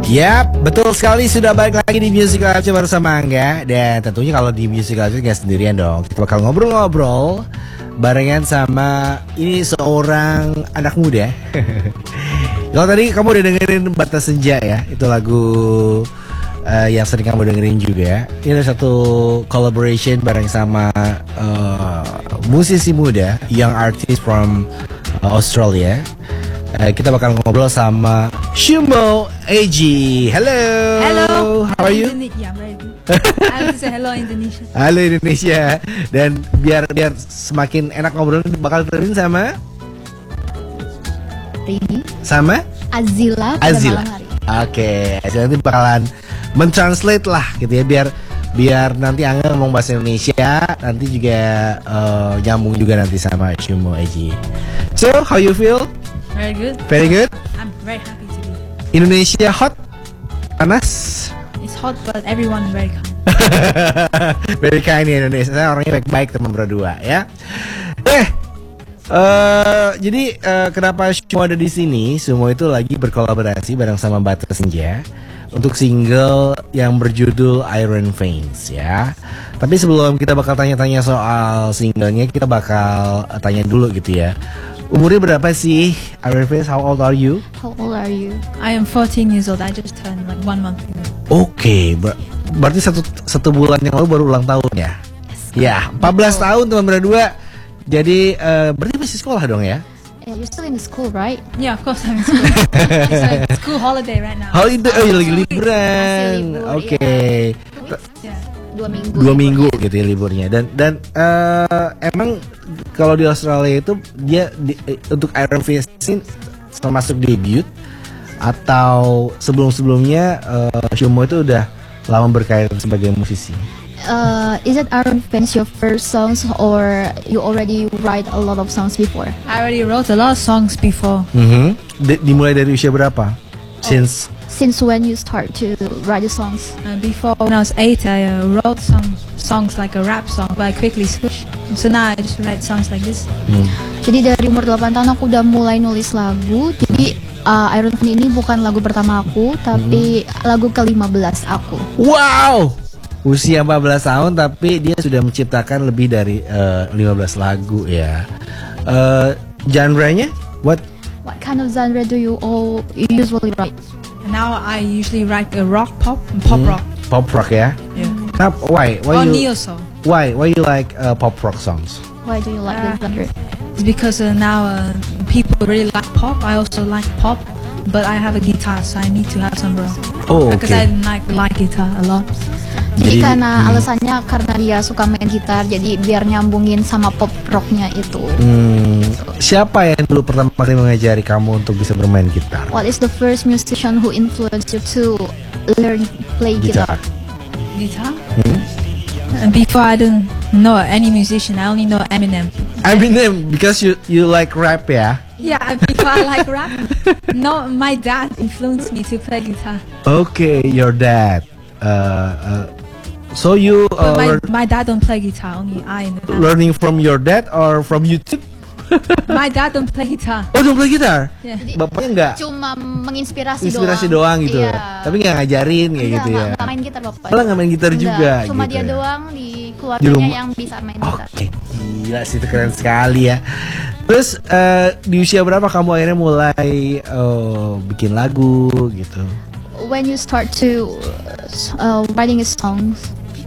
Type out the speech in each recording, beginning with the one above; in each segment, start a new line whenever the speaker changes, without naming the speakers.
Yap, betul sekali, sudah balik lagi di Music Culture bersama Angga. Dan tentunya kalau di Music Culture gak sendirian dong. Kita bakal ngobrol-ngobrol barengan sama ini seorang anak muda. Kalau tadi kamu udah dengerin Batas Senja ya, itu lagu yang sering kamu dengerin juga. Ini ada satu collaboration bareng sama musisi muda, young artist from Australia. Kita bakal ngobrol sama Shumo Eji. Hello.
Hello.
How are you?
Yeah, very good. I want to say hello Indonesia.
Halo Indonesia. Dan biar semakin enak ngobrol, bakal terin sama
Rini
sama
Azila.
Azila. Oke, Azila nanti bakalan mentranslate lah gitu ya, biar nanti Angga ngomong bahasa Indonesia, nanti juga nyambung juga nanti sama Shumo Eji. So, how you feel?
Very good.
Very good.
I'm very happy to be here.
Indonesia hot, panas.
It's hot but everyone very kind.
Very kind ya Indonesia. Saya orangnya baik-baik teman berdua ya. Jadi kenapa Shumo ada di sini? Shumo itu lagi berkolaborasi bareng sama Batas Senja untuk single yang berjudul Iron Veins ya. Tapi sebelum kita bakal tanya-tanya soal singlenya, kita bakal tanya dulu gitu ya. Umurnya berapa sih Iron Veins? How old are you?
How old are you?
I am 14 years old. I just turned like 1 month ago.
Oke, berarti satu bulan yang lalu baru ulang tahun ya? Ya, 14 tahun teman berdua. Jadi berarti masih sekolah dong ya?
You're still in school, right?
Yeah, of course I'm in school. It's like school holiday right now.
Holiday, lagi liburan.
Masih libur,
Oke.
Yeah.
2 minggu.
2 minggu gitu ya liburnya. Dan emang kalau di Australia itu dia untuk Iron Veins ini termasuk debut atau sebelum-sebelumnya Shumo itu udah lama berkarir sebagai musisi?
Is it Iron Veins your first songs or you already write a lot of songs before?
I already wrote a lot of songs before.
Dimulai dari usia berapa?
Since when you start to write the songs?
Before when I was 8, I wrote some songs like a rap song, but I quickly switched. So now I just write songs like this.
Jadi dari umur 8 tahun aku udah mulai nulis lagu. Jadi Iron Veins ini bukan lagu pertama aku, tapi lagu ke-15 aku.
Wow! Usia 14 tahun tapi dia sudah menciptakan lebih dari 15 lagu ya. Genre-nya? What
kind of genre do you all usually write?
Now I usually write a rock pop rock.
Pop rock ya?
Yeah.
Why
Or
you
neo song.
Why you like pop rock songs?
Why do you like this genre?
It's because now people really like pop. I also like pop, but I have a guitar, so I need to have some rock.
Oh,
Because
okay.
I like guitar a lot.
Jadi karena alasannya karena dia suka main gitar, jadi biar nyambungin sama pop rocknya itu.
Siapa yang dulu pertama kali mengajari kamu untuk bisa bermain gitar?
What is the first musician who influenced you to learn play guitar?
Guitar? And before I didn't know any musician. I only know Eminem.
Eminem, because you like rap ya?
Yeah, before I like rap. No, my dad influenced me to play guitar.
Okay, your dad. So you
But my dad don't play guitar. Only I and the dad.
learning from your dad or from YouTube?
My dad don't play guitar.
Oh, don't play gitar?
Yeah.
Bapaknya enggak?
Cuma menginspirasi
Inspirasi doang gitu.
Iya.
Tapi enggak ngajarin kayak gitu ya.
Enggak main gitar bapak.
Malah nggak main gitar
Enggak,
juga
cuma
gitu
dia
ya.
doang di
Di
keluarganya
rumah.
yang bisa main gitar.
Oke, gila sih, itu keren sekali ya. Terus di usia berapa kamu akhirnya mulai bikin lagu gitu?
When you start to writing a songs?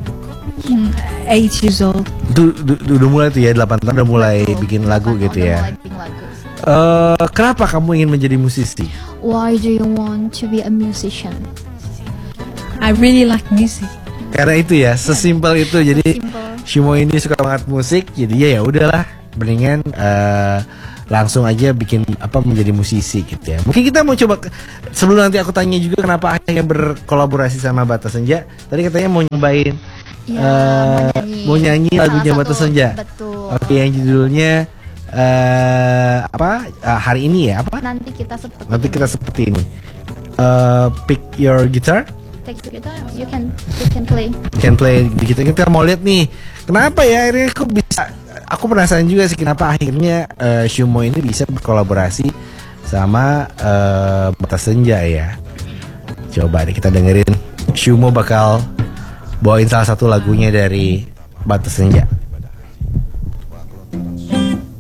8 years old.
Itu udah mulai tuh ya, 8 tahun udah mulai bikin lagu gitu
Udah
ya.
mulai bikin lagu.
Kenapa kamu ingin menjadi musisi?
Why do you want to be a musician?
I really like music.
Karena itu ya, sesimpel itu. Jadi
Simple.
Shumo ini suka banget musik, jadi ya udahlah, mendingan langsung aja bikin menjadi musisi gitu ya. Mungkin kita mau coba sebelum nanti aku tanya juga kenapa akhirnya berkolaborasi sama Batas Senja. Tadi katanya mau nyobain mau nyanyi lagunya Batas Senja.
Betul.
Oke, yang judulnya hari ini ya apa?
Nanti kita
seperti ini. Pick your guitar.
Take the guitar, you can play.
Can play di kita mau lihat nih. Kenapa ya akhirnya kok bisa? Aku penasaran juga sih kenapa akhirnya Shumo ini bisa berkolaborasi sama Batas Senja ya. Coba deh kita dengerin. Shumo bakal bawain salah satu lagunya dari Batas Senja.